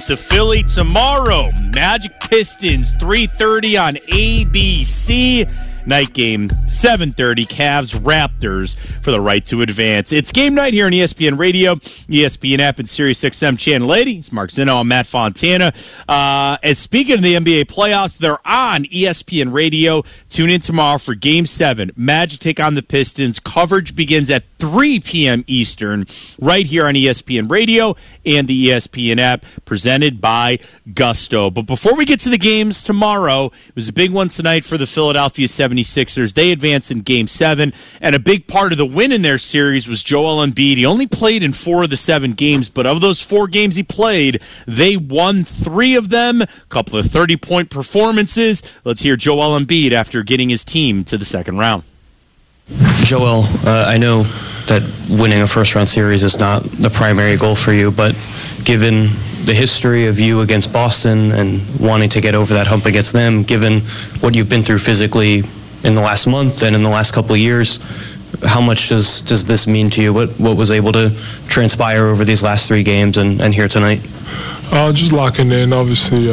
to Philly tomorrow. Magic Pistons, 3:30 on ABC. Night game, 7:30, Cavs Raptors for the right to advance. It's game night here on ESPN Radio, ESPN app, and SiriusXM Channel 80. It's Mark Zinno. I'm Matt Fontana. And speaking of the NBA playoffs, they're on ESPN Radio. Tune in tomorrow for Game 7. Magic take on the Pistons. Coverage begins at 3 p.m. Eastern right here on ESPN Radio and the ESPN app, presented by Gusto. But before we get to the games tomorrow, it was a big one tonight for the Philadelphia 76ers. They advance in Game 7, and a big part of the win in their series was Joel Embiid. He only played in 4 of the 7 games, but of those 4 games he played, they won 3 of them, a couple of 30-point performances. Let's hear Joel Embiid after getting his team to the second round. Joel, I know that winning a first-round series is not the primary goal for you, but given the history of you against Boston and wanting to get over that hump against them, given what you've been through physically in the last month and in the last couple of years, how much does this mean to you? What was able to transpire over these last 3 games and here tonight? Just locking in. Obviously,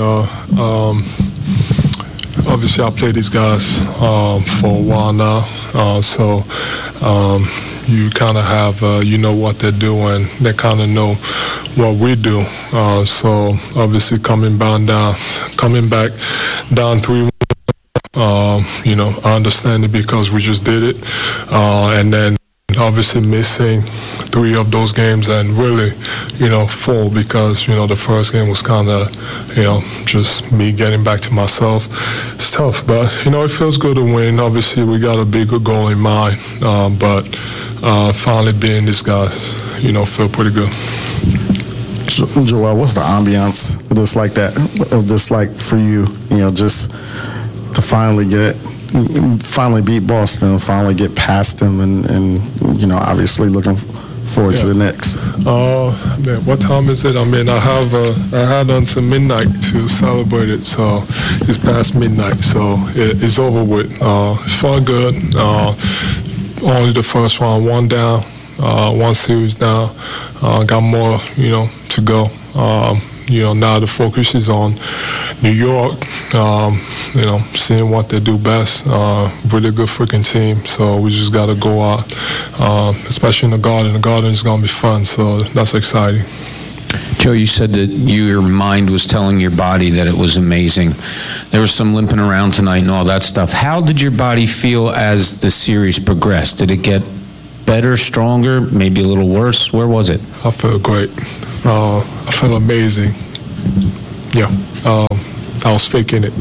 I play these guys for a while now, so you kind of have, you know what they're doing. They kind of know what we do. So obviously coming back down 3-1. I understand it because we just did it, and then obviously missing 3 of those games and really, 4 because, the first game was kind of, just me getting back to myself. It's tough, but, it feels good to win. Obviously, we got a bigger goal in mind, but finally being this guys, feel pretty good. Joel, what's the ambiance of this like for you, just to finally beat Boston, finally get past them, and obviously looking forward to the next. Man, what time is it? I mean, I had until midnight to celebrate it, so it's past midnight, so it's over with. It's felt good. Only the first round, 1 down, 1 series down. Got more, to go. Now the focus is on New York, seeing what they do best. Really good freaking team, so we just got to go out, especially in the Garden. The Garden is going to be fun, so that's exciting. Joe, you said that your mind was telling your body that it was amazing. There was some limping around tonight and all that stuff. How did your body feel as the series progressed? Did it get better, stronger, maybe a little worse? Where was it? I felt great. I felt amazing. Yeah, I was faking it.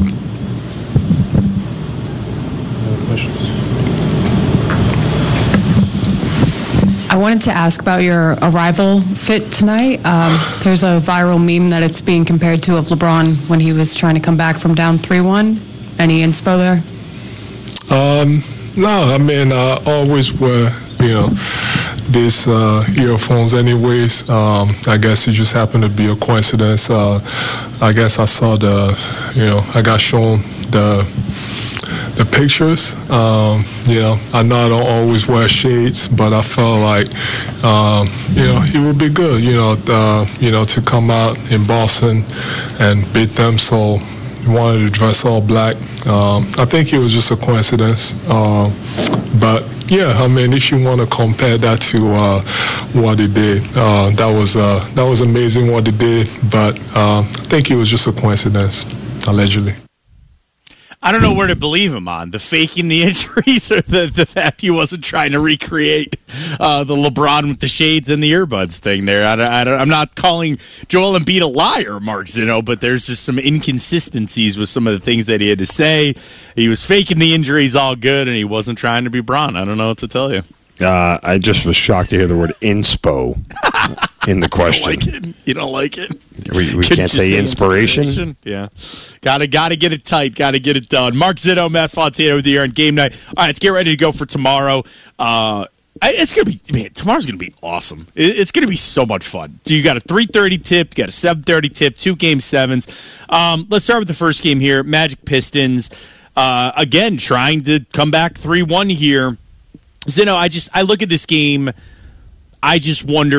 I wanted to ask about your arrival fit tonight. There's a viral meme that it's being compared to of LeBron when he was trying to come back from down 3-1. Any inspo there? No, I mean, I always wear, these earphones anyways. I guess it just happened to be a coincidence. I guess I saw I got shown the pictures. I know I don't always wear shades, but I felt like, it would be good, to come out in Boston and beat them. So wanted to dress all black. I think it was just a coincidence. But yeah, I mean, if you want to compare that to what he did, that was amazing what he did. But I think it was just a coincidence, allegedly. I don't know where to believe him on, the faking the injuries or the fact he wasn't trying to recreate the LeBron with the shades and the earbuds thing there. I'm not calling Joel Embiid a liar, Mark Zinno, but there's just some inconsistencies with some of the things that he had to say. He was faking the injuries all good, and he wasn't trying to be Bron. I don't know what to tell you. I just was shocked to hear the word inspo in the question. You don't like it? We can't say inspiration? Yeah. Gotta get it tight. Gotta get it done. Mark Zinno, Matt Fontana with you here on Game Night. All right, let's get ready to go for tomorrow. It's gonna be, man, tomorrow's gonna be awesome. It's gonna be so much fun. So you got a 3:30 tip, you got a 7:30 tip, 2 Game 7s. Let's start with the first game here. Magic Pistons, again, trying to come back 3-1 here. Zinno, I look at this game, I just wonder if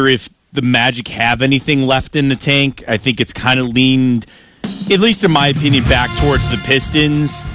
the Magic have anything left in the tank. I think it's kind of leaned, at least in my opinion, back towards the Pistons.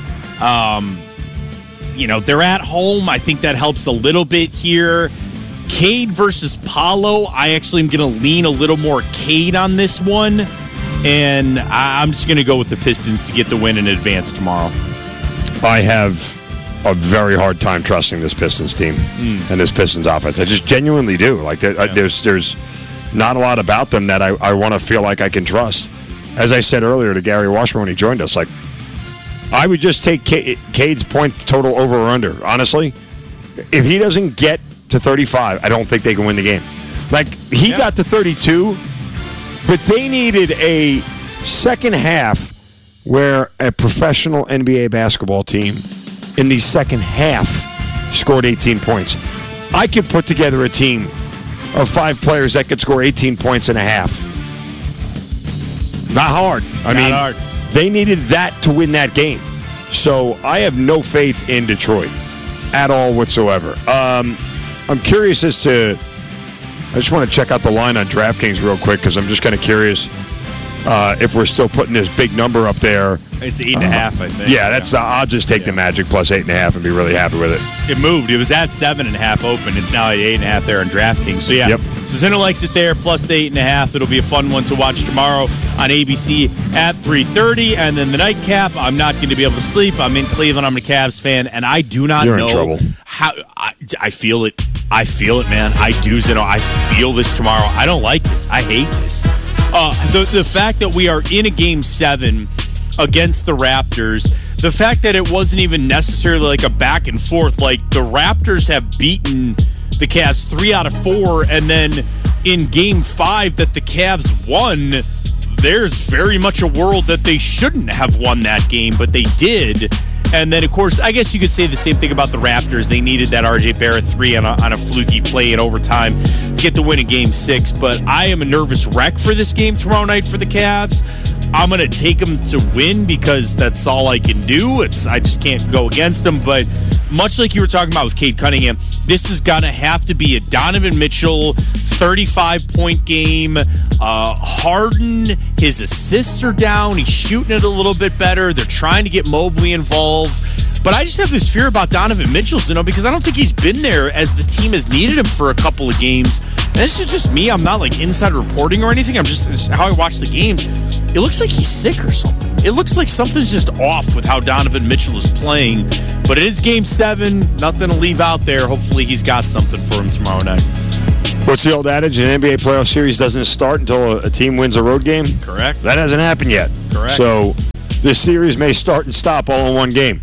They're at home. I think that helps a little bit here. Cade versus Paolo. I actually am going to lean a little more Cade on this one. And I'm just going to go with the Pistons to get the win in advance tomorrow. I have a very hard time trusting this Pistons team and this Pistons offense. I just genuinely do. Like, there's not a lot about them that I want to feel like I can trust. As I said earlier to Gary Washburn when he joined us, like, I would just take Cade's point total over or under. Honestly, if he doesn't get to 35, I don't think they can win the game. Like, he got to 32, but they needed a second half where a professional NBA basketball team in the second half scored 18 points. I could put together a team of 5 players that could score 18 points in a half. Not hard. I mean, hard. They needed that to win that game. So I have no faith in Detroit at all whatsoever. I'm curious as to, I just want to check out the line on DraftKings real quick because I'm just kind of curious if we're still putting this big number up there. It's 8.5, I think. Yeah, I'll just take the Magic plus 8.5 and be really happy with it. It moved. It was at 7.5 open. It's now at 8.5 there on DraftKings. So, yeah. Yep. So Zinner likes it there, plus the 8.5. It'll be a fun one to watch tomorrow on ABC at 3:30. And then the nightcap, I'm not going to be able to sleep. I'm in Cleveland. I'm a Cavs fan, and I do not You're know in trouble. how. I feel it. I feel it, man. I do, Zinner. I feel this tomorrow. I don't like this. I hate this. The fact that we are in a Game 7 against the Raptors, the fact that it wasn't even necessarily like a back and forth, like the Raptors have beaten the Cavs 3 out of 4, and then in Game 5 that the Cavs won, there's very much a world that they shouldn't have won that game, but they did. And then, of course, I guess you could say the same thing about the Raptors. They needed that R.J. Barrett 3 on a fluky play in overtime to get the win in Game 6. But I am a nervous wreck for this game tomorrow night for the Cavs. I'm going to take them to win because that's all I can do. I just can't go against them. But much like you were talking about with Cade Cunningham, this is going to have to be a Donovan Mitchell 35-point game. Harden, his assists are down. He's shooting it a little bit better. They're trying to get Mobley involved. But I just have this fear about Donovan Mitchell, because I don't think he's been there as the team has needed him for a couple of games. And this is just me. I'm not like inside reporting or anything. I'm just how I watch the games. It looks like he's sick or something. It looks like something's just off with how Donovan Mitchell is playing. But it is Game 7. Nothing to leave out there. Hopefully he's got something for him tomorrow night. What's the old adage? An NBA playoff series doesn't start until a team wins a road game? Correct. That hasn't happened yet. Correct. So this series may start and stop all in one game.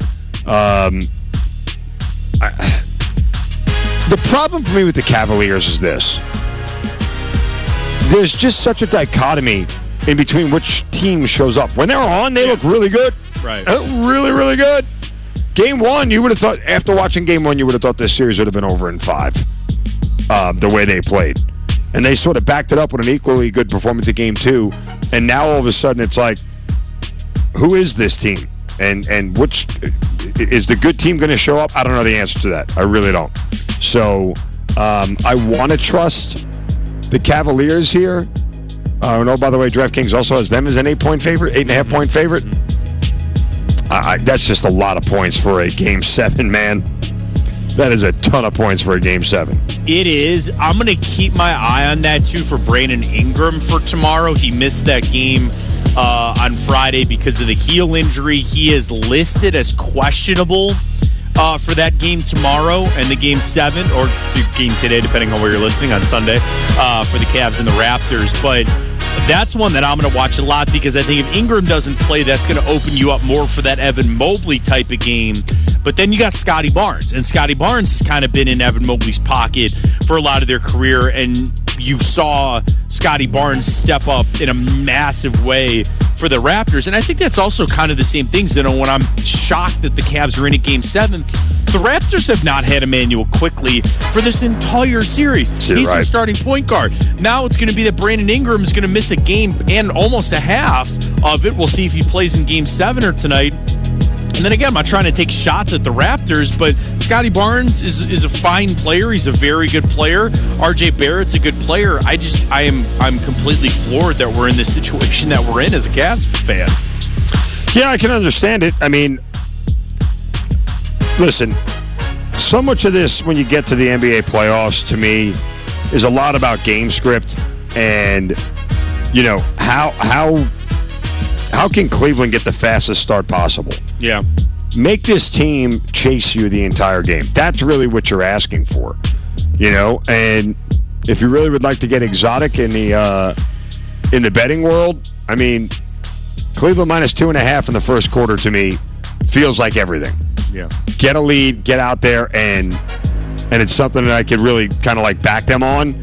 The problem for me with the Cavaliers is this. There's just such a dichotomy in between which team shows up. When they're on, they look really good. Right. Really, really good. Game 1, you would have thought, after watching Game 1, you would have thought this series would have been over in 5. The way they played. And they sort of backed it up with an equally good performance at Game 2. And now all of a sudden it's like, who is this team? And which is the good team going to show up? I don't know the answer to that. I really don't. So I want to trust the Cavaliers here. Oh, no, by the way, DraftKings also has them as an 8-point favorite, 8.5-point favorite. That's just a lot of points for a Game 7, man. That is a ton of points for a Game 7. It is. I'm going to keep my eye on that, too, for Brandon Ingram for tomorrow. He missed that game on Friday because of the heel injury. He is listed as questionable for that game tomorrow and the Game 7, or the game today, depending on where you're listening, on Sunday, for the Cavs and the Raptors. But that's one that I'm going to watch a lot because I think if Ingram doesn't play, that's going to open you up more for that Evan Mobley type of game. But then you got Scotty Barnes, and Scotty Barnes has kind of been in Evan Mobley's pocket for a lot of their career, and you saw Scotty Barnes step up in a massive way for the Raptors. And I think that's also kind of the same thing, Zeno, when I'm shocked that the Cavs are in a Game 7. The Raptors have not had Emmanuel Quickley for this entire series. He's their starting point guard. Now it's going to be that Brandon Ingram is going to miss a game and almost a half of it. We'll see if he plays in Game 7 or tonight. And then again, I'm not trying to take shots at the Raptors, but Scotty Barnes is a fine player. He's a very good player. RJ Barrett's a good player. I'm completely floored that we're in this situation that we're in as a Cavs fan. Yeah, I can understand it. I mean, listen, so much of this when you get to the NBA playoffs, to me, is a lot about game script and, you know, how can Cleveland get the fastest start possible? Yeah. Make this team chase you the entire game. That's really what you're asking for, you know. And if you really would like to get exotic in the betting world, I mean, Cleveland minus 2.5 in the first quarter to me feels like everything. Yeah. Get a lead, get out there, and it's something that I could really kind of like back them on.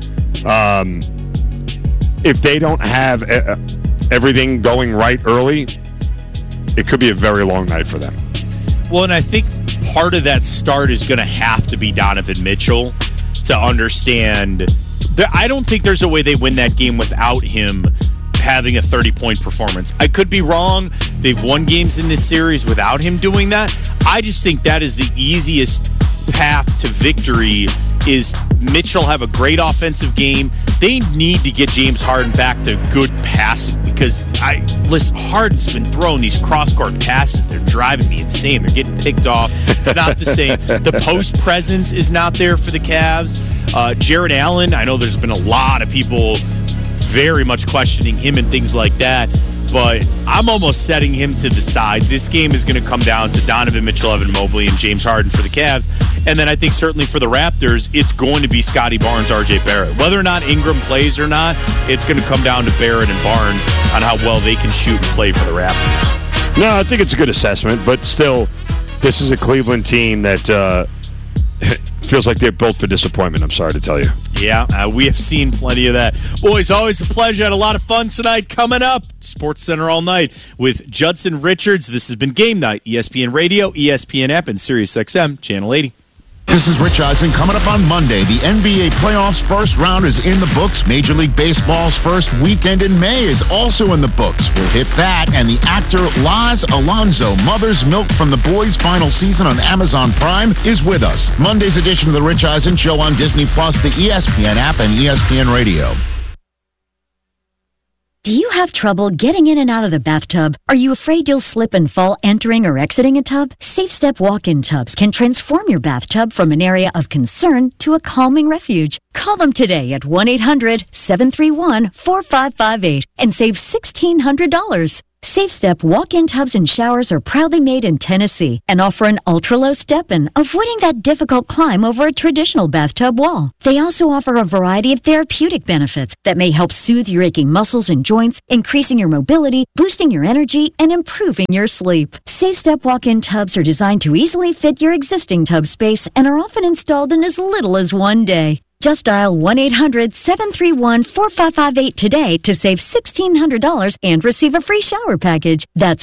If they don't have everything going right early, it could be a very long night for them. Well, and I think part of that start is going to have to be Donovan Mitchell to understand. I don't think there's a way they win that game without him having a 30-point performance. I could be wrong. They've won games in this series without him doing that. I just think that is the easiest path to victory is Mitchell have a great offensive game. They need to get James Harden back to good passing because Harden's been throwing these cross-court passes. They're driving me insane. They're getting picked off. It's not the same. The post presence is not there for the Cavs. Jared Allen, I know there's been a lot of people very much questioning him and things like that, but I'm almost setting him to the side. This game is going to come down to Donovan Mitchell, Evan Mobley, and James Harden for the Cavs. And then I think certainly for the Raptors, it's going to be Scotty Barnes, RJ Barrett. Whether or not Ingram plays or not, it's going to come down to Barrett and Barnes on how well they can shoot and play for the Raptors. No, I think it's a good assessment, but still, this is a Cleveland team that feels like they're built for disappointment, I'm sorry to tell you. Yeah, we have seen plenty of that. Boys, always a pleasure. Had a lot of fun tonight. Coming up, Sports Center all night with Judson Richards. This has been Game Night, ESPN Radio, ESPN app, and SiriusXM, Channel 80. This is Rich Eisen. Coming up on Monday, the NBA playoffs first round is in the books. Major League Baseball's first weekend in May is also in the books. We'll hit that, and the actor Laz Alonso, Mother's Milk from The Boys' final season on Amazon Prime, is with us. Monday's edition of the Rich Eisen Show on Disney+, the ESPN app, and ESPN Radio. Do you have trouble getting in and out of the bathtub? Are you afraid you'll slip and fall entering or exiting a tub? Safe Step walk-in tubs can transform your bathtub from an area of concern to a calming refuge. Call them today at 1-800-731-4558 and save $1,600. Safe Step walk-in tubs and showers are proudly made in Tennessee and offer an ultra-low step-in, avoiding that difficult climb over a traditional bathtub wall. They also offer a variety of therapeutic benefits that may help soothe your aching muscles and joints, increasing your mobility, boosting your energy, and improving your sleep. Safe Step walk-in tubs are designed to easily fit your existing tub space and are often installed in as little as one day. Just dial 1-800-731-4558 today to save $1,600 and receive a free shower package. That's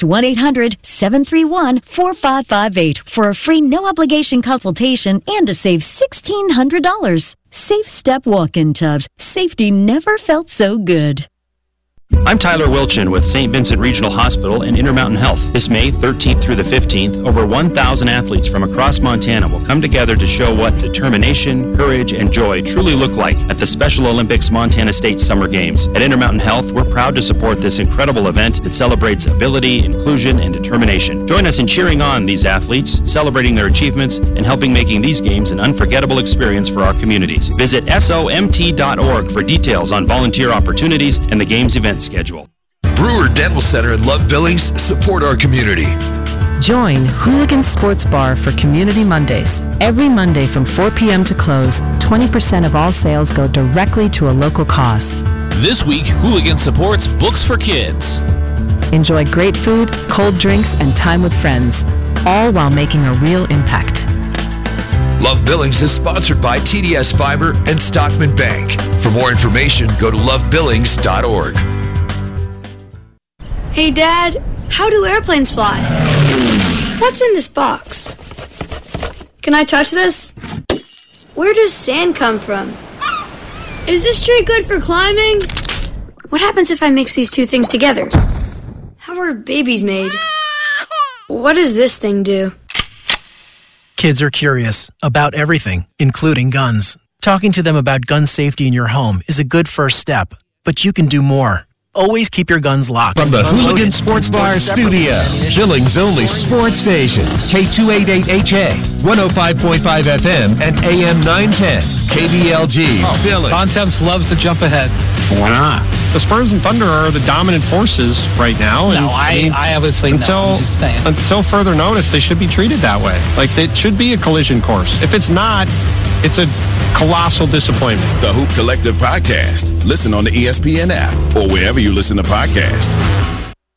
1-800-731-4558 for a free no-obligation consultation and to save $1,600. Safe Step walk-in tubs. Safety never felt so good. I'm Tyler Wilchin with St. Vincent Regional Hospital and Intermountain Health. This May 13th through the 15th, over 1,000 athletes from across Montana will come together to show what determination, courage, and joy truly look like at the Special Olympics Montana State Summer Games. At Intermountain Health, we're proud to support this incredible event that celebrates ability, inclusion, and determination. Join us in cheering on these athletes, celebrating their achievements, and helping making these games an unforgettable experience for our communities. Visit SOMT.org for details on volunteer opportunities and the games event schedule. Brewer Dental Center in Love Billings support our community. Join Hooligans Sports Bar for Community Mondays. Every Monday from 4 p.m. to close, 20% of all sales go directly to a local cause. This week, Hooligans supports Books for Kids. Enjoy great food, cold drinks, and time with friends, all while making a real impact. Love Billings is sponsored by TDS Fiber and Stockman Bank. For more information, go to lovebillings.org. Hey, Dad, how do airplanes fly? What's in this box? Can I touch this? Where does sand come from? Is this tree good for climbing? What happens if I mix these two things together? How are babies made? What does this thing do? Kids are curious about everything, including guns. Talking to them about gun safety in your home is a good first step, but you can do more. Always keep your guns locked. From the Hooligan Sports Bar studio, Billings' only sports station, K288HA, 105.5 FM, and AM 910, KBLG. Billings. Bontemps loves to jump ahead. Why not? The Spurs and Thunder are the dominant forces right now. No, I obviously know. I'm just saying. Until further notice, they should be treated that way. Like, it should be a collision course. If it's not, it's a colossal disappointment. The Hoop Collective Podcast. Listen on the ESPN app or wherever you listen to podcasts.